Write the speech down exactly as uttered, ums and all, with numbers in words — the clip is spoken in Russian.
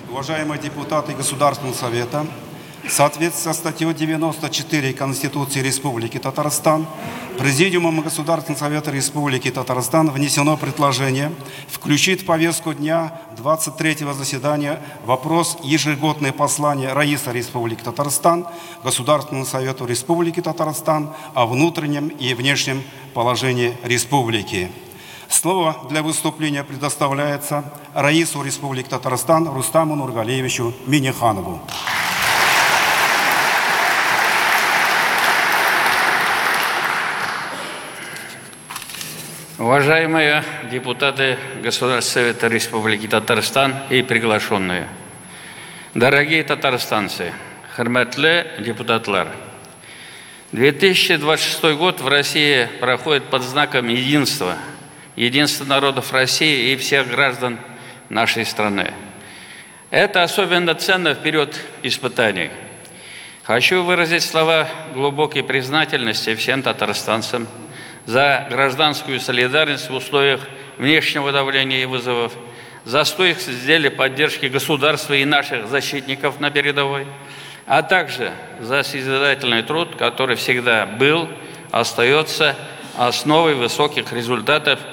Уважаемые депутаты Государственного совета, в соответствии со статьей девяносто четыре Конституции Республики Татарстан, Президиумом Государственного совета Республики Татарстан внесено предложение включить в повестку дня двадцать третьего заседания вопрос ежегодное послание Раиса Республики Татарстан Государственному совету Республики Татарстан о внутреннем и внешнем положении республики. Слово для выступления предоставляется Раису Республики Татарстан Рустаму Нургалиевичу Минниханову. Уважаемые депутаты Государственного совета Республики Татарстан и приглашенные, дорогие татарстанцы, хөрмәтле депутатлар, две тысячи двадцать шестой год в России проходит под знаком единства, единства народов России и всех граждан нашей страны. Это особенно ценно в период испытаний. Хочу выразить слова глубокой признательности всем татарстанцам за гражданскую солидарность в условиях внешнего давления и вызовов, за стойкость в деле поддержки государства и наших защитников на передовой, а также за созидательный труд, который всегда был, остается основой высоких результатов